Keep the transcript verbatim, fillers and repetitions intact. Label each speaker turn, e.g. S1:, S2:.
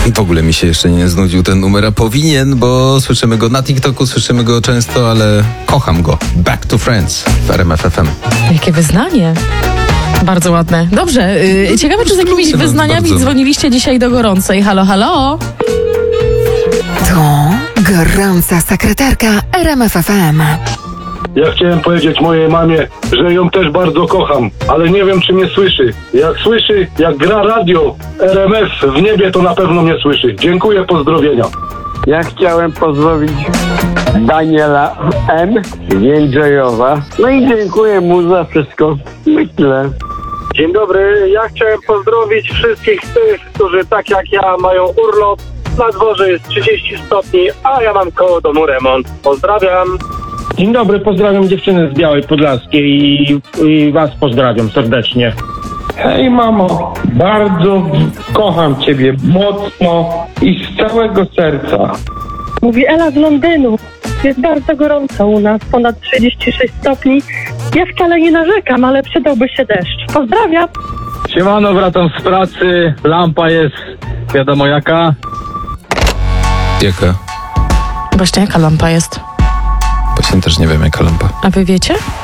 S1: W ogóle mi się jeszcze nie znudził ten numer, a powinien, bo słyszymy go na TikToku, słyszymy go często, ale kocham go. Back to Friends w R M F F M.
S2: Jakie wyznanie. Bardzo ładne. Dobrze, yy, ciekawe, czy z jakimiś
S1: No,
S2: wyznaniami
S1: bardzo.
S2: dzwoniliście dzisiaj do gorącej. Halo, halo?
S3: To gorąca sekretarka R M F F M.
S4: Ja chciałem powiedzieć mojej mamie, że ją też bardzo kocham, ale nie wiem, czy mnie słyszy. Jak słyszy, jak gra radio R M F w niebie, to na pewno mnie słyszy. Dziękuję, pozdrowienia.
S5: Ja chciałem pozdrowić Daniela M. Jędrzejowa. No i dziękuję mu za wszystko. Myślę.
S4: Dzień dobry, ja chciałem pozdrowić wszystkich tych, którzy tak jak ja mają urlop. Na dworze jest trzydzieści stopni, a ja mam koło domu remont. Pozdrawiam.
S6: Dzień dobry, pozdrawiam dziewczyny z Białej Podlaskiej i, i was pozdrawiam serdecznie. Hej mamo, bardzo kocham ciebie mocno i z całego serca.
S7: Mówi Ela z Londynu. Jest bardzo gorąco u nas, ponad trzydzieści sześć stopni. Ja wcale nie narzekam, ale przydałby się deszcz. Pozdrawiam.
S4: Siemano, wracam z pracy. Lampa jest wiadomo jaka.
S1: Jaka?
S2: Właśnie jaka lampa jest?
S1: Właśnie też nie wiem, jaka lampa.
S2: A wy wiecie?